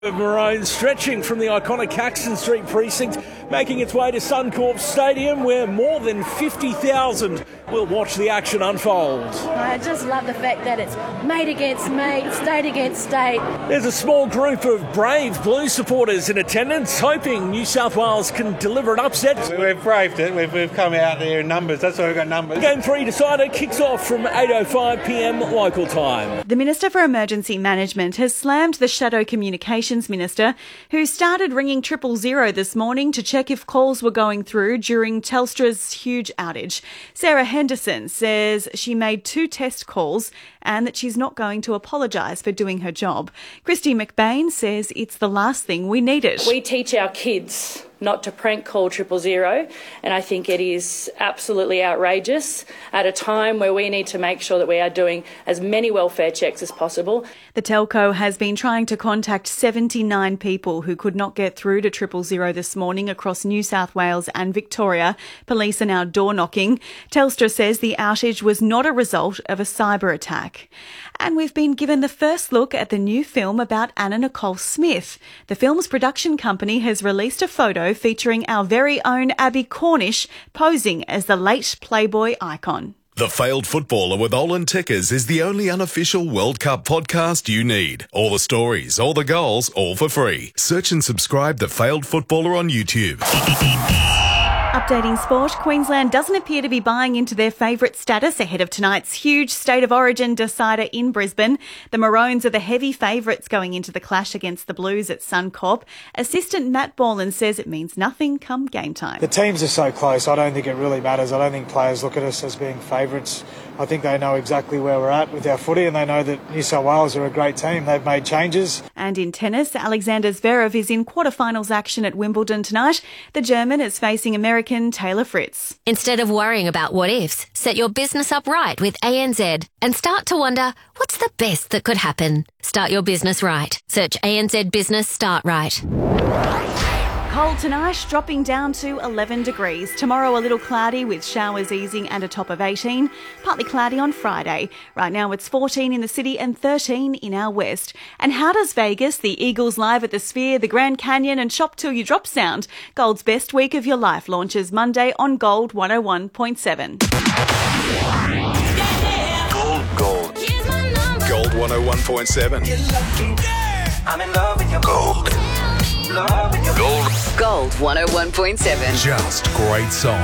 Of Maroons stretching from the iconic Caxton Street precinct, making its way to Suncorp Stadium, where more than 50,000 will watch the action unfold. I just love the fact that it's mate against mate, state against state. There's a small group of brave Blue supporters in attendance, hoping New South Wales can deliver an upset. We've braved it. We've come out there in numbers. That's why we've got numbers. Game 3 decided kicks off from 8:05 p.m. local time. The Minister for Emergency Management has slammed the Shadow Communications Minister, who started ringing 000 this morning to check if calls were going through during Telstra's huge outage. Sarah Henderson says she made 2 test calls and that she's not going to apologise for doing her job. Christy McBain says it's the last thing we needed. We teach our kids not to prank call 000, and I think it is absolutely outrageous at a time where we need to make sure that we are doing as many welfare checks as possible. The telco has been trying to contact 79 people who could not get through to 000 this morning across New South Wales and Victoria. Police are now door knocking. Telstra says the outage was not a result of a cyber attack. And we've been given the first look at the new film about Anna Nicole Smith. The film's production company has released a photo featuring our very own Abby Cornish posing as the late Playboy icon. The Failed Footballer with Olin Tickers is the only unofficial World Cup podcast you need. All the stories, all the goals, all for free. Search and subscribe The Failed Footballer on YouTube. Updating sport, Queensland doesn't appear to be buying into their favourite status ahead of tonight's huge State of Origin decider in Brisbane. The Maroons are the heavy favourites going into the clash against the Blues at Suncorp. Assistant Matt Borland says it means nothing come game time. The teams are so close, I don't think it really matters. I don't think players look at us as being favourites. I think they know exactly where we're at with our footy, and they know that New South Wales are a great team. They've made changes. And in tennis, Alexander Zverev is in quarterfinals action at Wimbledon tonight. The German is facing American Taylor Fritz. Instead of worrying about what ifs, set your business up right with ANZ and start to wonder, what's the best that could happen? Start your business right. Search ANZ Business Start Right. Cold tonight, dropping down to 11 degrees. Tomorrow a little cloudy with showers easing and a top of 18. Partly cloudy on Friday. Right now it's 14 in the city and 13 in our west. And how does Vegas, the Eagles Live at the Sphere, the Grand Canyon and Shop Till You Drop sound? Gold's Best Week of Your Life launches Monday on Gold 101.7. Gold. Gold 101.7. I'm in love with your gold. Gold. Gold 101.7. Just great songs.